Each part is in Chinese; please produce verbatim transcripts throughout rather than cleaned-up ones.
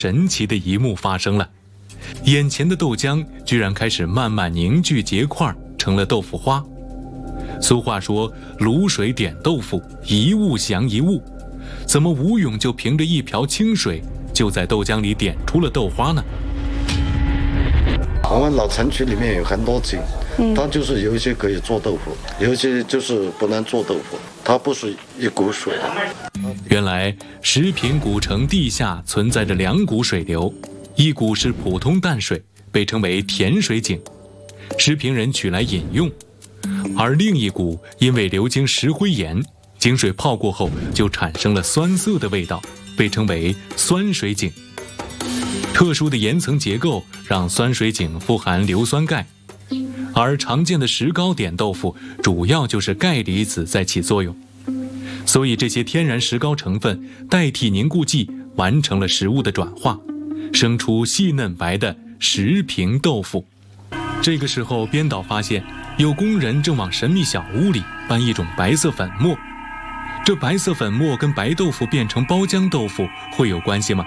神奇的一幕发生了，眼前的豆浆居然开始慢慢凝聚结块，成了豆腐花。俗话说卤水点豆腐，一物降一物，怎么吴勇就凭着一瓢清水就在豆浆里点出了豆花呢？ 我们老城区里面有很多井，它就是有一些可以做豆腐，有一些就是不能做豆腐，它不是一股水。 原来石坪古城地下存在着两股水流，一股是普通淡水，被称为甜水井，石坪人取来饮用；而另一股因为流经石灰岩，井水泡过后就产生了酸涩的味道，被称为酸水井。特殊的岩层结构让酸水井富含硫酸钙，而常见的石膏点豆腐主要就是钙离子在起作用，所以这些天然石膏成分代替凝固剂，完成了食物的转化，生出细嫩白的石坪豆腐。这个时候，编导发现有工人正往神秘小屋里搬一种白色粉末，这白色粉末跟白豆腐变成包浆豆腐会有关系吗？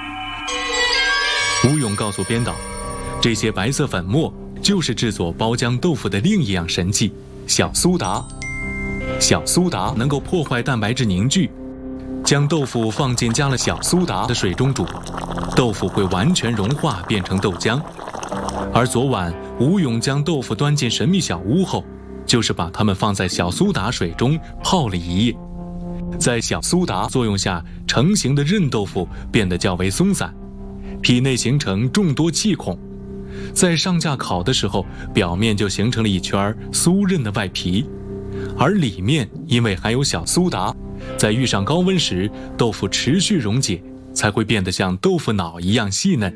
吴勇告诉编导，这些白色粉末就是制作包浆豆腐的另一样神器——小苏打。小苏打能够破坏蛋白质凝聚，将豆腐放进加了小苏打的水中煮，豆腐会完全融化变成豆浆。而昨晚吴勇将豆腐端进神秘小屋后，就是把它们放在小苏打水中泡了一夜。在小苏打作用下成型的韧豆腐变得较为松散，体内形成众多气孔，在上架烤的时候，表面就形成了一圈酥韧的外皮，而里面因为含有小苏打，在遇上高温时，豆腐持续溶解，才会变得像豆腐脑一样细嫩。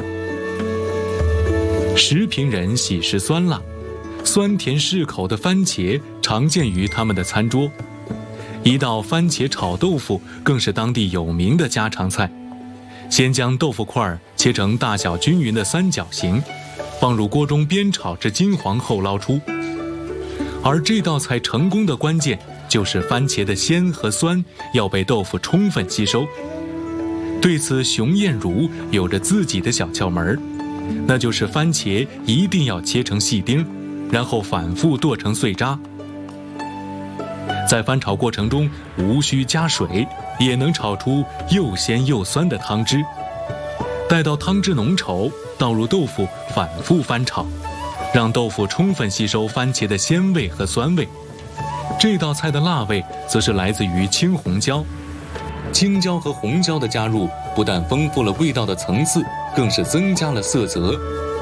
石坪人喜食酸辣，酸甜适口的番茄常见于他们的餐桌，一道番茄炒豆腐更是当地有名的家常菜。先将豆腐块切成大小均匀的三角形，放入锅中煸炒至金黄后捞出。而这道菜成功的关键就是番茄的鲜和酸要被豆腐充分吸收。对此，熊艳茹有着自己的小窍门，那就是番茄一定要切成细丁，然后反复剁成碎渣。在翻炒过程中无需加水，也能炒出又鲜又酸的汤汁。待到汤汁浓稠，倒入豆腐，反复翻炒，让豆腐充分吸收番茄的鲜味和酸味。这道菜的辣味则是来自于青红椒。青椒和红椒的加入，不但丰富了味道的层次，更是增加了色泽。